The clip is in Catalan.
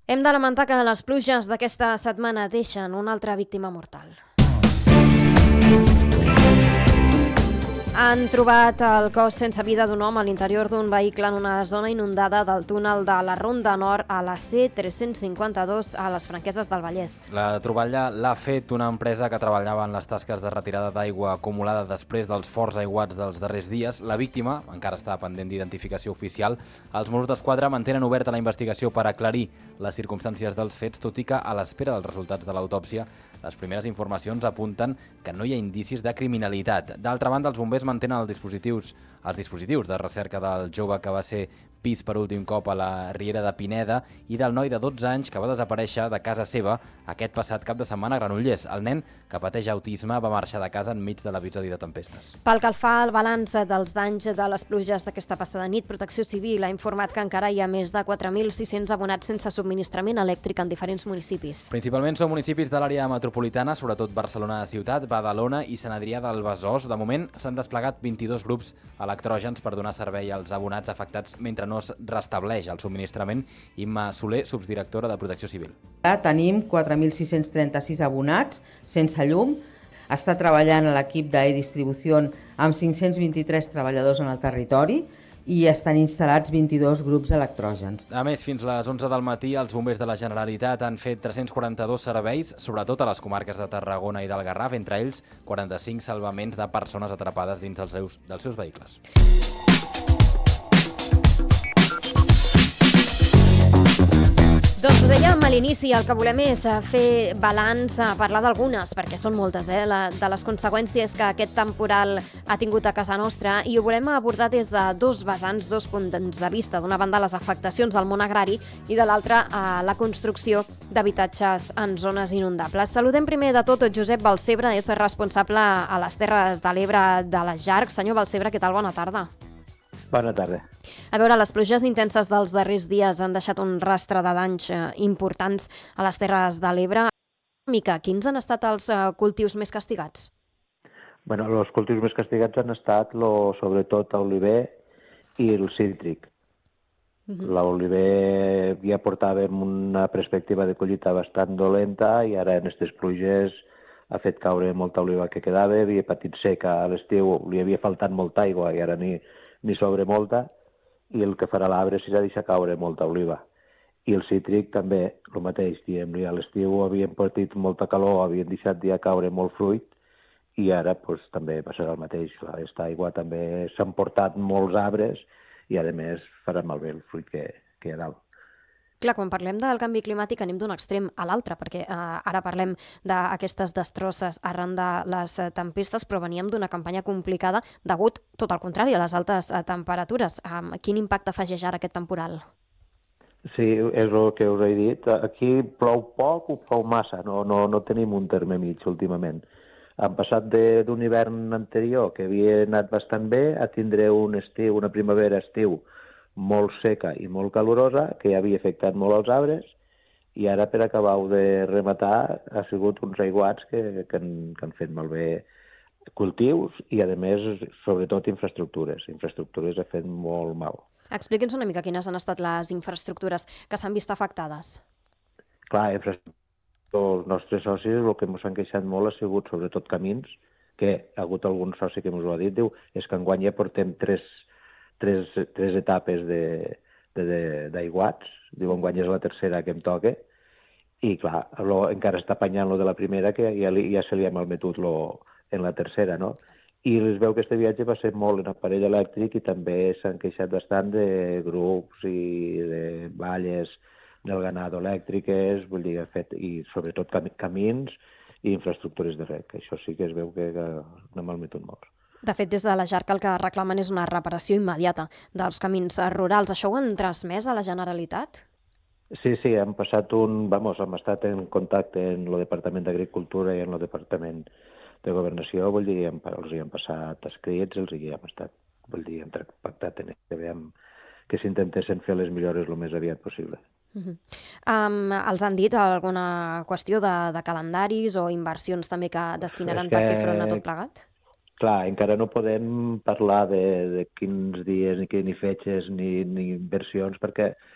Hem de lamentar que les pluges d'aquesta setmana deixen una altra víctima mortal. Han trobat el cos sense vida d'un home a l'interior d'un vehicle en una zona inundada del túnel de la Ronda Nord a la C352 a les Franqueses del Vallès. La troballa l'ha fet una empresa que treballava en les tasques de retirada d'aigua acumulada després dels forts aiguats dels darrers dies. La víctima encara està pendent d'identificació oficial. Els Mossos d'Esquadra mantenen oberta la investigació per aclarir les circumstàncies dels fets, tot i que a l'espera dels resultats de l'autòpsia les primeres informacions apunten que no hi ha indicis de criminalitat. D'altra banda, els bombers mantenen els dispositius de recerca del jove que va ser vist per últim cop a la Riera de Pineda i del noi de 12 anys que va desaparèixer de casa seva aquest passat cap de setmana a Granollers. El nen, que pateix autisme, va marxar de casa enmig de l'episodi de tempestes. Pel que fa al balanç dels danys de les pluges d'aquesta passada nit, Protecció Civil ha informat que encara hi ha més de 4.600 abonats sense subministrament elèctric en diferents municipis. Principalment són municipis de l'àrea metropolitana, sobretot Barcelona Ciutat, Badalona i Sant Adrià del Besòs. De moment s'han desplegat 22 grups electrògens per donar servei als abonats afectats mentre no es restableix el subministrament. Imma Soler, subdirectora de Protecció Civil. Tenim 4.636 abonats sense llum. Està treballant l'equip d'e-distribució amb 523 treballadors en el territori i estan instal·lats 22 grups electrògens. A més, fins les 11 del matí, els bombers de la Generalitat han fet 342 serveis, sobretot a les comarques de Tarragona i del Garraf, entre ells 45 salvaments de persones atrapades dins dels seus vehicles. Doncs ho dèiem a l'inici, el que volem és fer balanç, parlar d'algunes, perquè són moltes, de les conseqüències que aquest temporal ha tingut a casa nostra, i ho volem abordar des de dos vessants, dos punts de vista. D'una banda, les afectacions al món agrari i de l'altra, la construcció d'habitatges en zones inundables. Saludem primer de tot Josep Balcebre, és responsable a les Terres de l'Ebre de les Jarc. Senyor Balcebre, què tal? Bona tarda. Bona tarda. A veure, les pluges intenses dels darrers dies han deixat un rastre de danys importants a les Terres de l'Ebre. Quins han estat els cultius més castigats? Bueno, els cultius més castigats han estat sobretot l'oliver i el cítric. L'oliver ja portàvem una perspectiva de collita bastant dolenta i ara en aquestes pluges ha fet caure molta oliva que quedava, havia patit seca a l'estiu, li havia faltat molta aigua i ara ni sobre molta, i el que farà l'arbre serà deixar caure molta oliva. I el cítric també, el mateix, diguem-li, a l'estiu havien patit molta calor, havien deixat ja caure molt fruit, i ara també passarà el mateix. Aquesta aigua també s'han portat molts arbres i, a més, farà malbé el fruit que hi ha dalt. Clar, quan parlem del canvi climàtic anem d'un extrem a l'altre, perquè ara parlem d'aquestes destrosses arran de les tempestes, però veníem d'una campanya complicada degut, tot el contrari, a les altes temperatures. Quin impacte afegeix ara aquest temporal? Sí, és el que us he dit. Aquí plou poc o plou massa, no tenim un terme mig últimament. Han passat d'un hivern anterior, que havia anat bastant bé, a tindre un estiu, una primavera-estiu molt seca i molt calorosa, que ja havia afectat molt els arbres, i ara, per acabar de rematar, ha sigut uns aiguats que han fet malbé cultius i, a més, sobretot infraestructures. Infraestructures ha fet molt mal. Expliqui'ns una mica quines han estat les infraestructures que s'han vist afectades. Clar, els nostres socis, el que ens han queixat molt ha sigut sobretot camins, que ha hagut algun soci que ens ho ha dit, diu, és que enguany ja portem tres etapes d'aiguats, diu, enguany és la tercera que em toca, i clar, encara està apanyant lo de la primera, que ja se li ha malmetut en la tercera, no? I es veu que aquest viatge va ser molt en aparell elèctric i també s'han queixat bastant de grups i de valles del ganado elèctriques, vull dir, i sobretot camins i infraestructures de rec. Això sí que es veu que n'ha malmetut molt. De fet, des de la Jarc el que reclamen és una reparació immediata dels camins rurals. Això ho han transmès a la Generalitat? Sí, hem passat hem estat en contacte en el Departament d'Agricultura i en el Departament de Governació, vull dir, els hi han passat escrits, hem pactat que s'intentessin fer les millores el més aviat possible. Els han dit alguna qüestió de calendaris o inversions també que destinaran per fer front a tot plegat? Clar, encara no podem parlar de quins dies, ni fetges, ni inversions, perquè